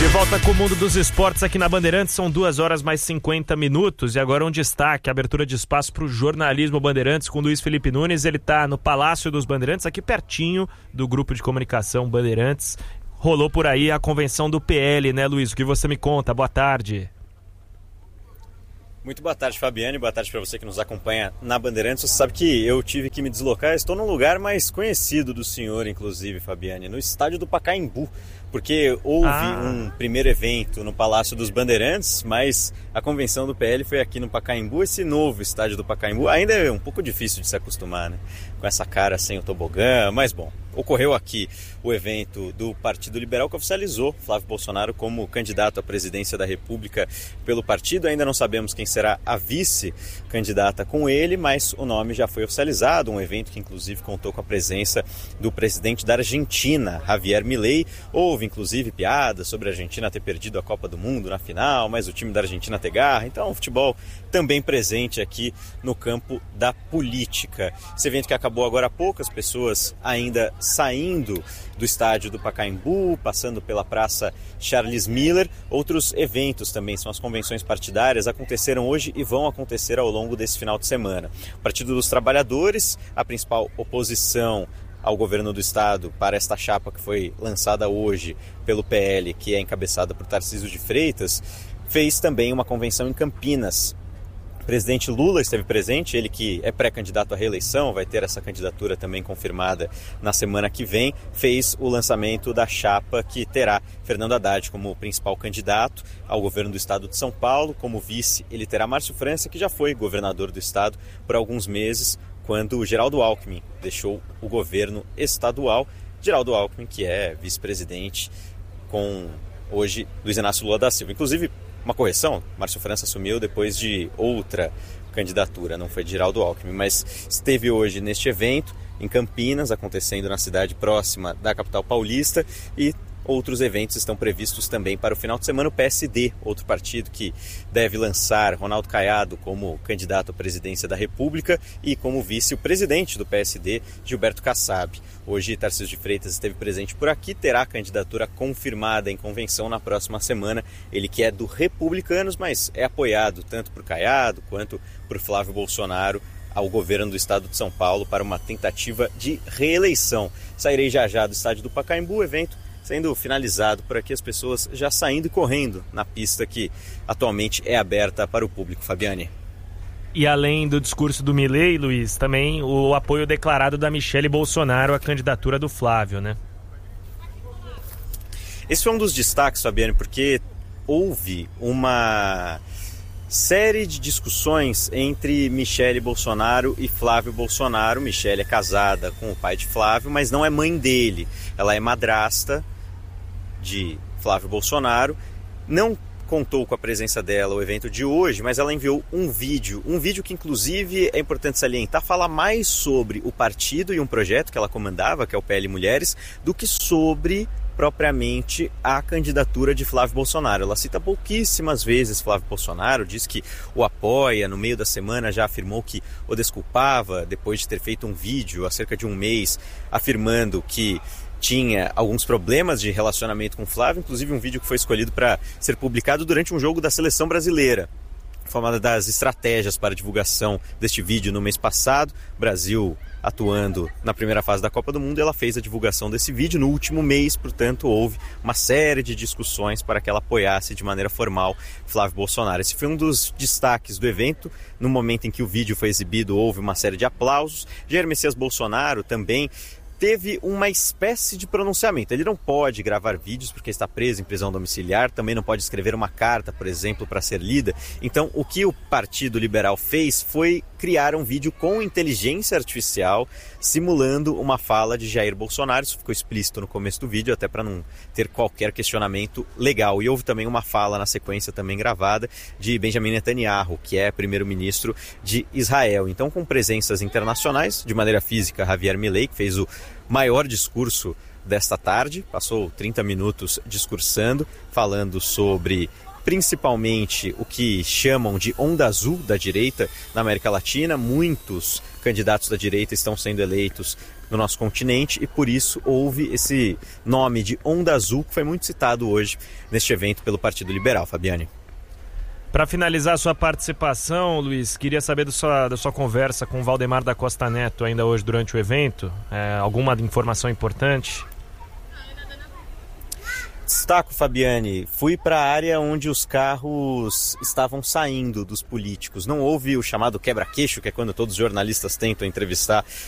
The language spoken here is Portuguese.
Volta com o mundo dos esportes aqui na Bandeirantes, são 2h mais 50 e agora um destaque, abertura de espaço para o jornalismo Bandeirantes com Luiz Felipe Nunes. Ele está no Palácio dos Bandeirantes, aqui pertinho do grupo de comunicação Bandeirantes. Rolou por aí a convenção do PL, né, Luiz? O que você me conta? Boa tarde. Muito boa tarde, Fabiane. Boa tarde para você que nos acompanha na Bandeirantes. Você sabe que eu tive que me deslocar, estou num lugar mais conhecido do senhor, inclusive, Fabiane, no estádio do Pacaembu, porque houve um primeiro evento no Palácio dos Bandeirantes, mas a convenção do PL foi aqui no Pacaembu, esse novo estádio do Pacaembu. Ainda é um pouco difícil de se acostumar, né? Com essa cara sem o tobogã, mas bom, ocorreu aqui o evento do Partido Liberal que oficializou Flávio Bolsonaro como candidato à presidência da República pelo partido. Ainda não sabemos quem será a vice-candidata com ele, mas o nome já foi oficializado, um evento que inclusive contou com a presença do presidente da Argentina, Javier Milei. Houve inclusive piadas sobre a Argentina ter perdido a Copa do Mundo na final, mas o time da Argentina ter garra. Então o futebol também presente aqui no campo da política. Esse evento que acabou agora há pouco, as pessoas ainda saindo do estádio do Pacaembu, passando pela Praça Charles Miller. Outros eventos também, são as convenções partidárias, aconteceram hoje e vão acontecer ao longo desse final de semana. O Partido dos Trabalhadores, a principal oposição ao governo do estado para esta chapa que foi lançada hoje pelo PL, que é encabeçada por Tarcísio de Freitas, fez também uma convenção em Campinas. O presidente Lula esteve presente, ele que é pré-candidato à reeleição, vai ter essa candidatura também confirmada na semana que vem, fez o lançamento da chapa que terá Fernando Haddad como principal candidato ao governo do estado de São Paulo. Como vice, ele terá Márcio França, que já foi governador do estado por alguns meses, quando Geraldo Alckmin deixou o governo estadual. Geraldo Alckmin, que é vice-presidente com hoje Luiz Inácio Lula da Silva. Inclusive, uma correção, Márcio França assumiu depois de outra candidatura, não foi de Geraldo Alckmin, mas esteve hoje neste evento em Campinas, acontecendo na cidade próxima da capital paulista, e outros eventos estão previstos também para o final de semana. O PSD, outro partido que deve lançar Ronaldo Caiado como candidato à presidência da República e como vice o presidente do PSD, Gilberto Kassab. Hoje, Tarcísio de Freitas esteve presente por aqui, terá a candidatura confirmada em convenção na próxima semana. Ele que é do Republicanos, mas é apoiado tanto por Caiado quanto por Flávio Bolsonaro ao governo do estado de São Paulo para uma tentativa de reeleição. Sairei já do estádio do Pacaembu, o evento sendo finalizado por aqui, as pessoas já saindo e correndo na pista que atualmente é aberta para o público, Fabiane. E além do discurso do Milei, Luiz, também o apoio declarado da Michele Bolsonaro à candidatura do Flávio, né? Esse foi um dos destaques, Fabiane, porque houve uma série de discussões entre Michele Bolsonaro e Flávio Bolsonaro. Michele é casada com o pai de Flávio, mas não é mãe dele. Ela é madrasta de Flávio Bolsonaro. Não contou com a presença dela o evento de hoje, mas ela enviou um vídeo que inclusive é importante salientar, fala mais sobre o partido e um projeto que ela comandava, que é o PL Mulheres, do que sobre propriamente a candidatura de Flávio Bolsonaro. Ela cita pouquíssimas vezes Flávio Bolsonaro, diz que o apoia, no meio da semana já afirmou que o desculpava depois de ter feito um vídeo há cerca de um mês afirmando que tinha alguns problemas de relacionamento com Flávio, inclusive um vídeo que foi escolhido para ser publicado durante um jogo da seleção brasileira. Foi uma das estratégias para a divulgação deste vídeo no mês passado. Brasil atuando na primeira fase da Copa do Mundo, ela fez a divulgação desse vídeo no último mês, portanto houve uma série de discussões para que ela apoiasse de maneira formal Flávio Bolsonaro. Esse foi um dos destaques do evento. No momento em que o vídeo foi exibido, houve uma série de aplausos. Jair Messias Bolsonaro também teve uma espécie de pronunciamento. Ele não pode gravar vídeos porque está preso em prisão domiciliar, também não pode escrever uma carta, por exemplo, para ser lida. Então, o que o Partido Liberal fez foi criar um vídeo com inteligência artificial simulando uma fala de Jair Bolsonaro. Isso ficou explícito no começo do vídeo, até para não ter qualquer questionamento legal. E houve também uma fala na sequência também gravada de Benjamin Netanyahu, que é primeiro-ministro de Israel. Então, com presenças internacionais, de maneira física, Javier Milei, que fez o maior discurso desta tarde, passou 30 minutos discursando, falando sobre principalmente o que chamam de onda azul da direita na América Latina. Muitos candidatos da direita estão sendo eleitos no nosso continente, e por isso houve esse nome de Onda Azul, que foi muito citado hoje neste evento pelo Partido Liberal. Fabiane. Para finalizar a sua participação, Luiz, queria saber da sua conversa com o Valdemar da Costa Neto ainda hoje durante o evento. Alguma informação importante? Destaco, Fabiane, fui para a área onde os carros estavam saindo dos políticos. Não houve o chamado quebra-queixo, que é quando todos os jornalistas tentam entrevistar